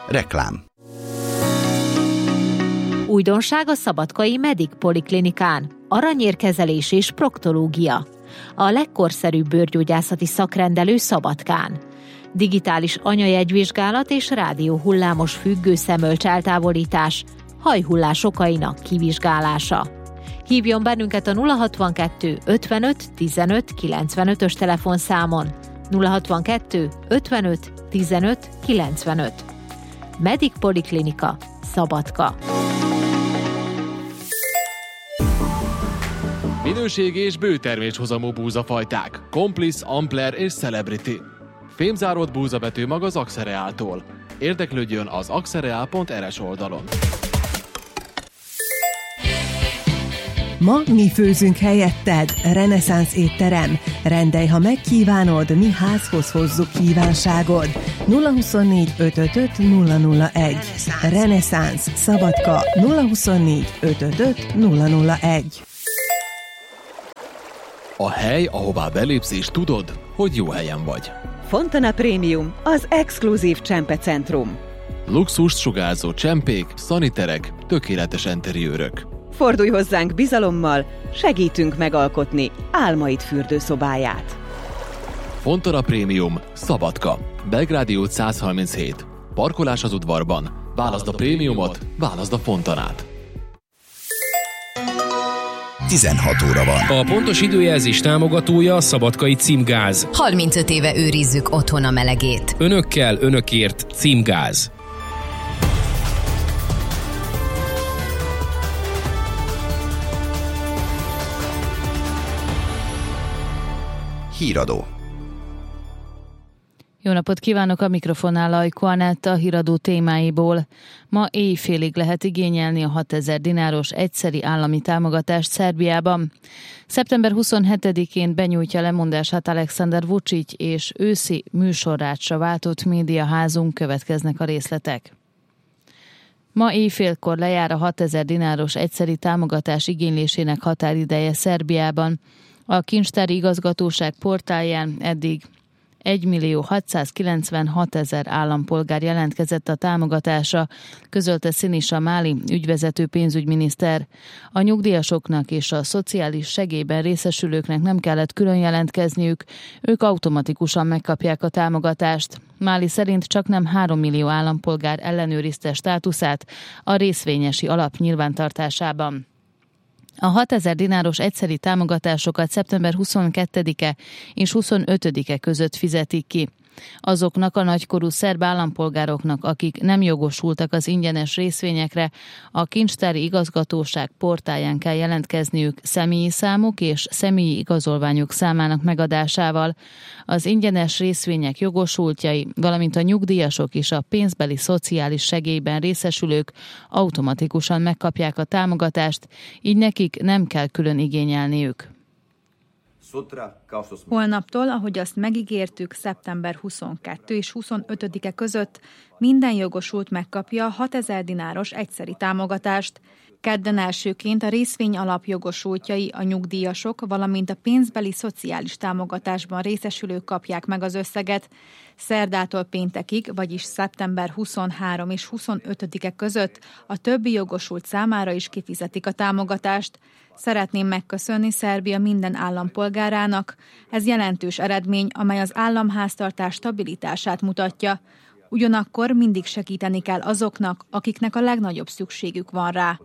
Reklám. Újdonság a szabadkai Medic Poliklinikán. Aranyérkezelés és proktológia. A legkorszerűbb bőrgyógyászati szakrendelő Szabadkán. Digitális anyajegyvizsgálat és rádióhullámos függő szemölcs eltávolítás, hajhullás okainak kivizsgálása. Hívjon bennünket a 062 55 15 95-ös telefonszámon. 062 55 15 95. Medic Poliklinika, Szabadka. Minőségi és bőterméshozamú búzafajták. Complice, Ampler és Celebrity. Fémzáródott búzavetőmag az Axereáltól. Érdeklődjön az axereal.rs oldalon. Ma mi főzünk helyetted, Reneszánsz étterem. Rendelj, ha megkívánod, mi házhoz hozzuk kívánságod. 024 555 001. Reneszánsz, Szabadka, 024 555 001. A hely, ahová belépsz és tudod, hogy jó helyen vagy. Fontana Premium, az exkluzív csempecentrum. Luxust sugárzó csempék, szaniterek, tökéletes enteriőrök. Fordulj hozzánk bizalommal, segítünk megalkotni álmaid fürdőszobáját. Fontana Premium, Szabadka, Belgrádi út 137. Parkolás az udvarban. Válaszd a prémiumot, válaszd a Fontanát. 16 óra van. A pontos időjelzés támogatója a Szabadkai Címgáz. 35 éve őrizzük otthon a melegét. Önökkel, önökért Címgáz. Híradó. Jó napot kívánok, a mikrofonnál Ajko Anett, a híradó témáiból. Ma éjfélig lehet igényelni a 6000 dináros egyszeri állami támogatást Szerbiában. Szeptember 27-én benyújtja lemondását Alexander Vučić, és őszi műsorrácsra váltott médiaházunk, következnek a részletek. Ma éjfélkor lejár a 6000 dináros egyszeri támogatás igénylésének határideje Szerbiában. A kincstári igazgatóság portálján eddig 1.696.000 állampolgár jelentkezett a támogatásra, közölte Sinisa Mali ügyvezető pénzügyminiszter. A nyugdíjasoknak és a szociális segélyben részesülőknek nem kellett külön jelentkezniük, ők automatikusan megkapják a támogatást. Mali szerint csaknem 3 millió állampolgár ellenőrizte státuszát a részvényesi alap nyilvántartásában. A 6000 dináros egyszeri támogatásokat szeptember 22-e és 25-e között fizetik ki. Azoknak a nagykorú szerb állampolgároknak, akik nem jogosultak az ingyenes részvényekre, a kincstári igazgatóság portáján kell jelentkezniük személyi számuk és személyi igazolványok számának megadásával. Az ingyenes részvények jogosultjai, valamint a nyugdíjasok és a pénzbeli szociális segélyben részesülők automatikusan megkapják a támogatást, így nekik nem kell külön igényelniük. Holnaptól, ahogy azt megígértük, szeptember 22 és 25-e között minden jogosult megkapja a 6000 dináros egyszeri támogatást. Kedden elsőként a részvény alap jogosultjai, a nyugdíjasok, valamint a pénzbeli szociális támogatásban részesülők kapják meg az összeget. Szerdától péntekig, vagyis szeptember 23 és 25-e között a többi jogosult számára is kifizetik a támogatást. Szeretném megköszönni Szerbia minden állampolgárának. Ez jelentős eredmény, amely az államháztartás stabilitását mutatja. Ugyanakkor mindig segíteni kell azoknak, akiknek a legnagyobb szükségük van rá.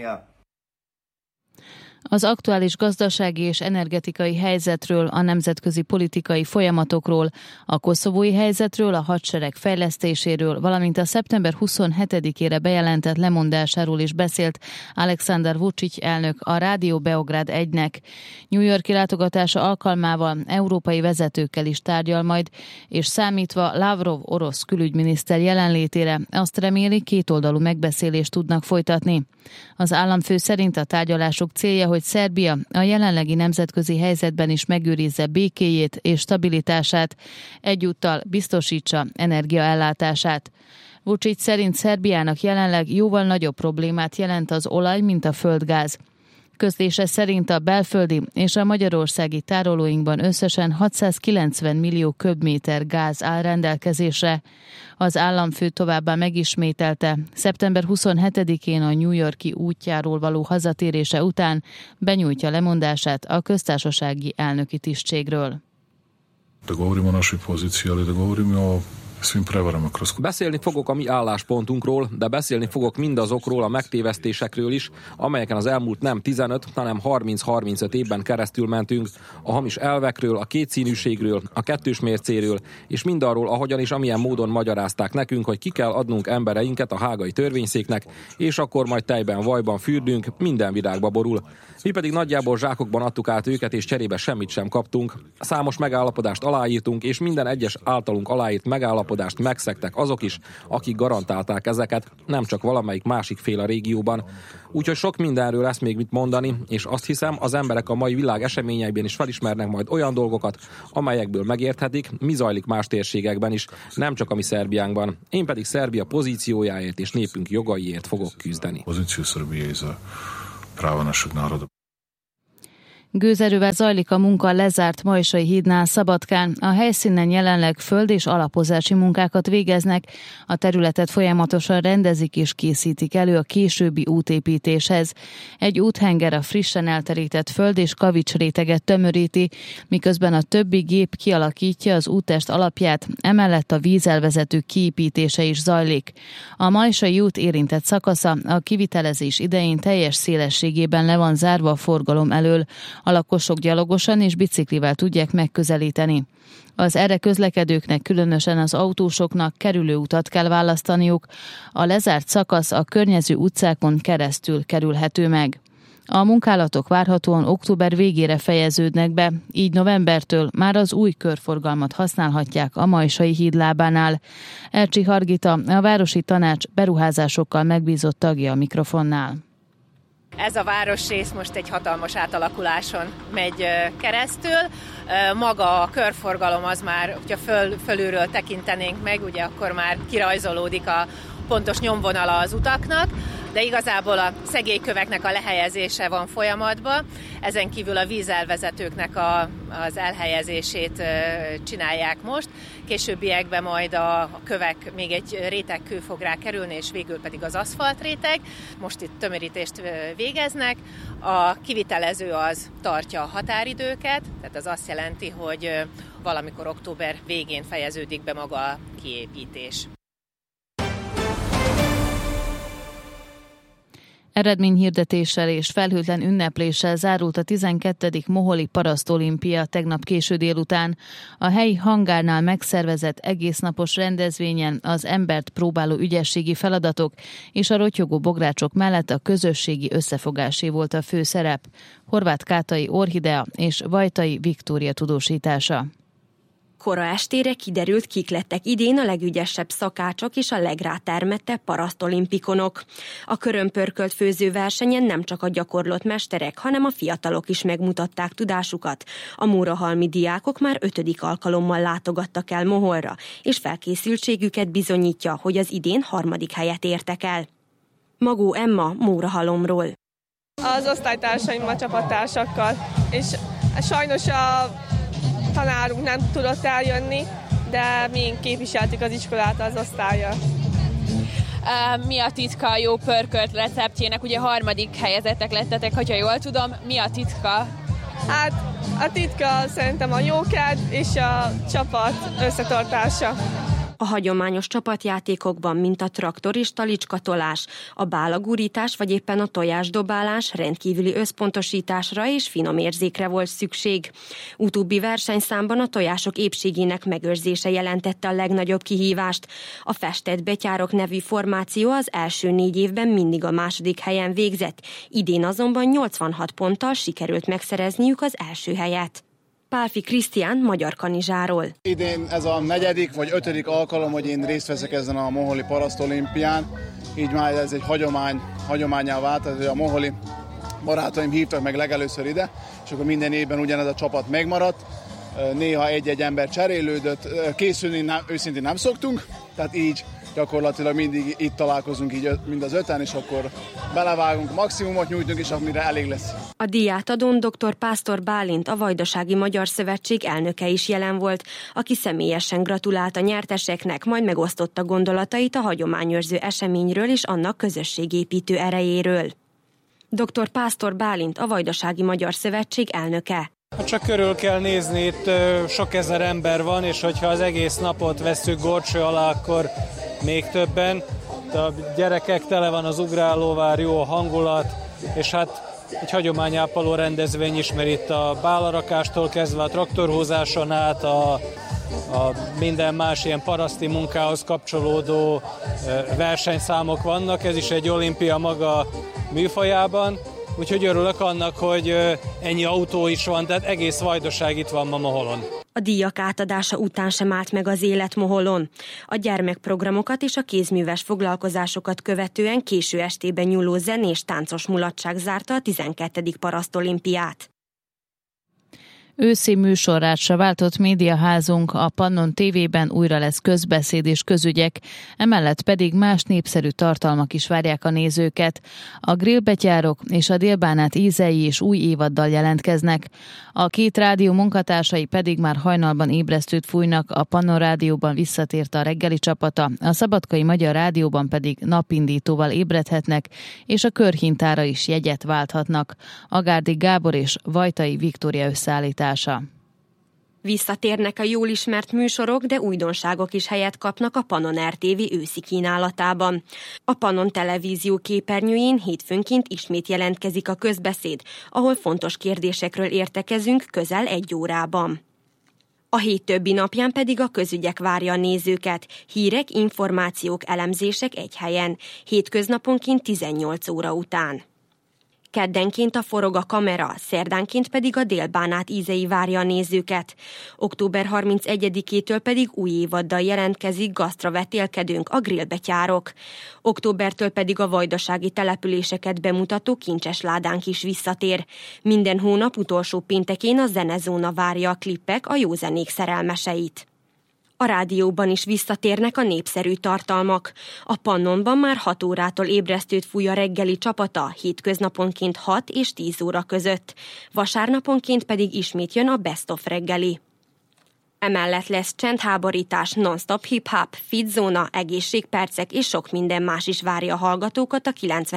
Az aktuális gazdasági és energetikai helyzetről, a nemzetközi politikai folyamatokról, a koszovói helyzetről, a hadsereg fejlesztéséről, valamint a szeptember 27-ére bejelentett lemondásáról is beszélt Alexander Vučić elnök a Rádió Beograd 1-nek. New York-i látogatása alkalmával európai vezetőkkel is tárgyal majd, és számítva Lavrov orosz külügyminiszter jelenlétére azt reméli, kétoldalú megbeszélést tudnak folytatni. Az államfő szerint a tárgyalások célja, hogy Szerbia a jelenlegi nemzetközi helyzetben is megőrizze békéjét és stabilitását, egyúttal biztosítsa energiaellátását. Vučić szerint Szerbiának jelenleg jóval nagyobb problémát jelent az olaj, mint a földgáz. Közlése szerint a belföldi és a magyarországi tárolóinkban összesen 690 millió köbméter gáz áll rendelkezésre. Az államfő továbbá megismételte, szeptember 27-én a New York-i útjáról való hazatérése után benyújtja lemondását a köztársasági elnöki tisztségről. Beszélni fogok a mi álláspontunkról, de beszélni fogok mindazokról a megtévesztésekről is, amelyeken az elmúlt nem 15, hanem 30-35 évben keresztül mentünk, a hamis elvekről, a kétszínűségről, a kettős mércéről, és mindarról, ahogyan és amilyen módon magyarázták nekünk, hogy ki kell adnunk embereinket a hágai törvényszéknek, és akkor majd tejben, vajban fürdünk, minden virágba borul. Mi pedig nagyjából zsákokban adtuk át őket, és cserébe semmit sem kaptunk. Számos megállapodást aláírtunk, és minden egyes általunk aláírt megállapodást megszegtek azok is, akik garantálták ezeket, nem csak valamelyik másik fél a régióban. Úgyhogy sok mindenről lesz még mit mondani, és azt hiszem, az emberek a mai világ eseményeiben is felismernek majd olyan dolgokat, amelyekből megérthetik, mi zajlik más térségekben is, nem csak a mi Szerbiánkban. Én pedig Szerbia pozíciójáért és népünk jogaiért fogok küzdeni. Gőzerővel zajlik a munka a lezárt Majsai hídnál Szabadkán. A helyszínen jelenleg föld- és alapozási munkákat végeznek. A területet folyamatosan rendezik és készítik elő a későbbi útépítéshez. Egy úthenger a frissen elterített föld és kavicsréteget tömöríti, miközben a többi gép kialakítja az úttest alapját, emellett a vízelvezető kiépítése is zajlik. A Majsai út érintett szakasza a kivitelezés idején teljes szélességében le van zárva a forgalom elől. A lakosok gyalogosan és biciklivel tudják megközelíteni. Az erre közlekedőknek, különösen az autósoknak kerülőutat kell választaniuk. A lezárt szakasz a környező utcákon keresztül kerülhető meg. A munkálatok várhatóan október végére fejeződnek be, így novembertől már az új körforgalmat használhatják a Majsai híd lábánál. Ercsi Hargita, a Városi Tanács beruházásokkal megbízott tagja a mikrofonnál. Ez a városrész most egy hatalmas átalakuláson megy keresztül. Maga a körforgalom az már, hogyha fölülről tekintenénk meg, ugye akkor már kirajzolódik a pontos nyomvonala az utaknak, de igazából a szegélyköveknek a lehelyezése van folyamatban. Ezen kívül a vízelvezetőknek az elhelyezését csinálják most. Későbbiekben majd a kövek, még egy rétegkő fog rá kerülni, és végül pedig az aszfaltréteg. Most itt tömörítést végeznek. A kivitelező az tartja a határidőket, tehát az azt jelenti, hogy valamikor október végén fejeződik be maga a kiépítés. Eredményhirdetéssel és felhőtlen ünnepléssel zárult a 12. Moholi Parasztolimpia tegnap késő délután. A helyi hangárnál megszervezett egésznapos rendezvényen az embert próbáló ügyességi feladatok és a rottyogó bográcsok mellett a közösségi összefogásé volt a főszerep. Horváth Kátai Orhidea és Vajtai Viktória tudósítása. Kora estére kiderült, kik lettek idén a legügyesebb szakácsok és a legrátermettebb parasztolimpikonok. A körömpörkölt főzőversenyen nem csak a gyakorlott mesterek, hanem a fiatalok is megmutatták tudásukat. A mórahalmi diákok már 5. alkalommal látogattak el Moholra, és felkészültségüket bizonyítja, hogy az idén 3. helyet értek el. Magó Emma Mórahalomról. Az osztálytársaimmal, csapattársakkal, és sajnos a tanárunk nem tudott eljönni, de mi képviseltük az iskolát az osztállyal. Mi a titka a jó pörkölt receptjének? Ugye 3. helyezettek lettetek, hogyha jól tudom. Mi a titka? Hát a titka szerintem a jókedv és a csapat összetartása. A hagyományos csapatjátékokban, mint a traktor és talicskatolás, a bálagurítás vagy éppen a tojásdobálás rendkívüli összpontosításra és finom érzékre volt szükség. Utóbbi versenyszámban a tojások épségének megőrzése jelentette a legnagyobb kihívást. A Festett Betyárok nevű formáció az első 4 évben mindig a 2. helyen végzett, idén azonban 86 ponttal sikerült megszerezniük az első helyet. Pálfi Krisztián magyar kanizsáról. Idén ez a 4. vagy 5. alkalom, hogy én részt veszek ezen a Moholi Parasztolimpián. Így már ez egy hagyománnyá vált, hogy a moholi barátaim hívtak meg legelőször ide, és akkor minden évben ugyanez a csapat megmaradt. Néha egy-egy ember cserélődött, készülni őszintén nem szoktunk, tehát így gyakorlatilag mindig itt találkozunk így mind az öten, és akkor belevágunk, maximumot nyújtunk, és amire elég lesz. A díjátadón dr. Pásztor Bálint, a Vajdasági Magyar Szövetség elnöke is jelen volt, aki személyesen gratulált a nyerteseknek, majd megosztotta gondolatait a hagyományőrző eseményről és annak közösségépítő erejéről. Dr. Pásztor Bálint, a Vajdasági Magyar Szövetség elnöke. Csak körül kell nézni, itt sok ezer ember van, és hogyha az egész napot vesszük górcső alá, akkor még többen. A gyerekek, tele van az ugrálóvár, jó a hangulat, és hát egy hagyományápoló rendezvény is, mert itt a bálarakástól kezdve a traktorhúzáson át, a minden más ilyen paraszti munkához kapcsolódó versenyszámok vannak. Ez is egy olimpia maga műfajában. Úgyhogy örülök annak, hogy ennyi autó is van, tehát egész Vajdaság itt van ma Moholon. A díjak átadása után sem állt meg az élet Moholon. A gyermekprogramokat és a kézműves foglalkozásokat követően késő estében nyúló zenés táncos mulatság zárta a 12. parasztolimpiát. Őszi műsorrácsra váltott médiaházunk, a Pannon TV-ben újra lesz közbeszéd és közügyek, emellett pedig más népszerű tartalmak is várják a nézőket. A grillbetyárok és a délbánát ízei és új évaddal jelentkeznek. A két rádió munkatársai pedig már hajnalban ébresztőt fújnak, a Pannon Rádióban visszatért a reggeli csapata, a Szabadkai Magyar Rádióban pedig napindítóval ébredhetnek, és a körhintára is jegyet válthatnak. Agárdi Gábor és Vajtai Viktória összeállítása. Visszatérnek a jól ismert műsorok, de újdonságok is helyet kapnak a Pannon RTV őszi kínálatában. A Pannon televízió képernyőjén hétfőnként ismét jelentkezik a közbeszéd, ahol fontos kérdésekről értekezünk közel 1 órában. A hét többi napján pedig a közügyek várja a nézőket, hírek, információk, elemzések egy helyen, hétköznaponként 18 óra után. Keddenként a Forog a kamera, szerdánként pedig a Délbánát ízei várja a nézőket. Október 31-től pedig új évaddal jelentkezik gasztravetélkedőnk, a grillbetyárok. Októbertől pedig a vajdasági településeket bemutató kincses ládánk is visszatér. Minden hónap utolsó péntekén a Zenezóna várja a klippek, a jó zenék szerelmeseit. A rádióban is visszatérnek a népszerű tartalmak. A Pannonban már 6 órától ébresztőt fúj a reggeli csapata, hétköznaponként 6 és 10 óra között. Vasárnaponként pedig ismét jön a Best of reggeli. Emellett lesz csendháborítás, non-stop hip-hop, fitzóna, egészségpercek és sok minden más is várja a hallgatókat a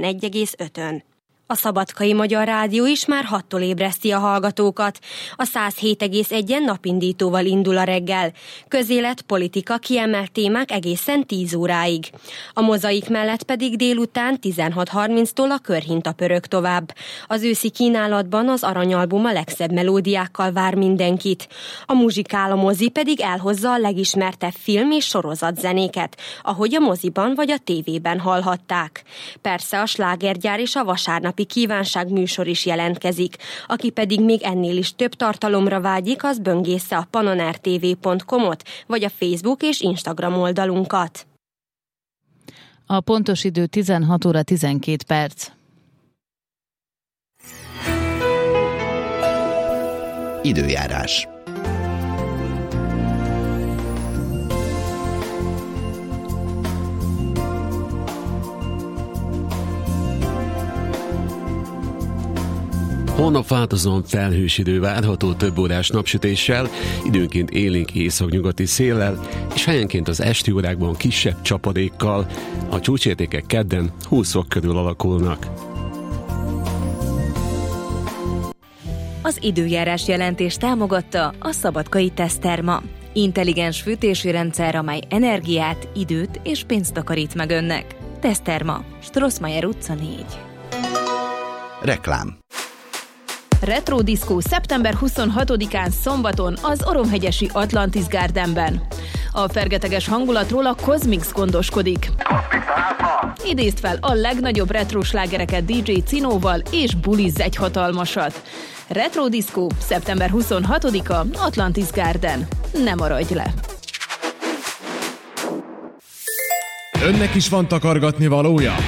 91,5-ön. A Szabadkai Magyar Rádió is már 6-tól ébreszti a hallgatókat. A 107,1-en napindítóval indul a reggel. Közélet, politika, kiemelt témák egészen 10 óráig. A Mozaik mellett pedig délután 16:30-tól a Körhinta pörög tovább. Az őszi kínálatban az Aranyalbum a legszebb melódiákkal vár mindenkit. A Muzsikál a mozi pedig elhozza a legismertebb film és sorozatzenéket, ahogy a moziban vagy a tévében hallhatták. Persze a slágergyár és a vasárnap kívánság műsor is jelentkezik. Aki pedig még ennél is több tartalomra vágyik, az böngészze a pannonrtv.com-ot, vagy a Facebook és Instagram oldalunkat. A pontos idő 16 óra 12 perc. Időjárás. Holnap változóan felhős idő várható több órás napsütéssel, időnként élénk északnyugati széllel, és helyenként az esti órákban kisebb csapadékkal. A csúcsértékek kedden 20 fok körül alakulnak. Az időjárás jelentés támogatta a Szabadkai Teszterma. Intelligens fűtési rendszer, amely energiát, időt és pénzt takarít meg önnek. Teszterma, Strossmayer utca 4. Reklám. Retro Disco szeptember 26-án szombaton az Oromhegyesi Atlantis Gardenben. A fergeteges hangulatról a Cosmix gondoskodik. Idézd fel a legnagyobb retro slágereket DJ Cinóval, és bulizz egy hatalmasat. Retro Disco szeptember 26-a Atlantis Garden. Ne maradj le! Önnek is van takargatni valója?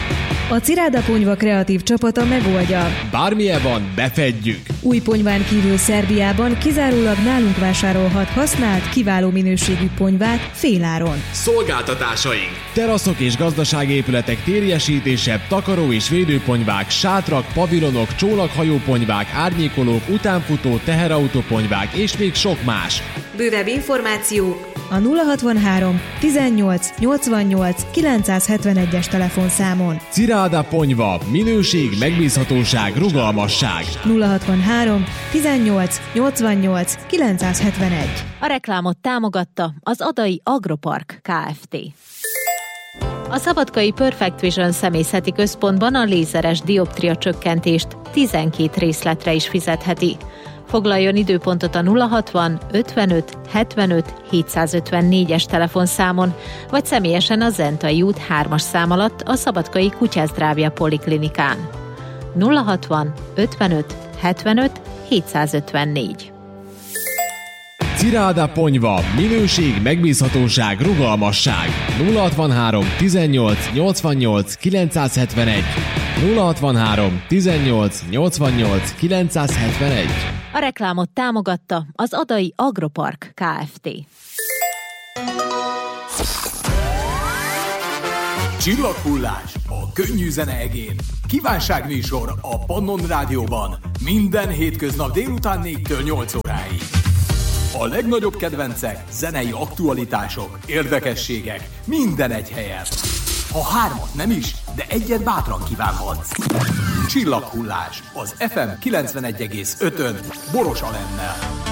A Ciráda Ponyva kreatív csapata megoldja. Bármilyen van, befedjük. Új ponyván kívül Szerbiában kizárólag nálunk vásárolhat használt, kiváló minőségű ponyvát féláron. Szolgáltatásaink: teraszok és gazdaságépületek térjesítése, takaró és védőponyvák, sátrak, pavilonok, csónakhajóponyvák, árnyékolók, utánfutó, teherautóponyvák és még sok más. Bővebb információ a 063 18 88 971-es telefonszámon. Ciráda Ponyva. Minőség, megbízhatóság, rugalmasság. 063 18 88 971. A reklámot támogatta az Adai Agropark Kft. A szabadkai Perfect Vision személyzeti központban a lézeres dioptria csökkentést 12 részletre is fizetheti. Foglaljon időpontot a 060 55 75 754-es telefonszámon, vagy személyesen a Zentai út 3-as szám alatt a Szabadkai Kutyázdrávja Poliklinikán. 060 55 75 754. Ciráda Ponyva. Minőség, megbízhatóság, rugalmasság. 063 18 88 971. 063 18 88 971. A reklámot támogatta az Adai Agropark Kft. Csillaghullás a könnyű zene egén. Kívánságműsor a Pannon Rádióban. Minden hétköznap délután 4-től 8 óráig. A legnagyobb kedvencek, zenei aktualitások, érdekességek, minden egy helyen. Ha 3 nem is, de 1 bátran kívánhatsz. Csillaghullás az FM 91,5-ön Boros Alennel.